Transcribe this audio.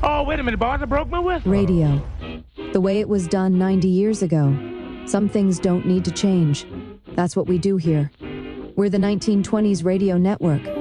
Oh, wait a minute, boss. I broke my whistle. Radio. The way it was done 90 years ago. Some things don't need to change. That's what we do here. We're the 1920s Radio Network.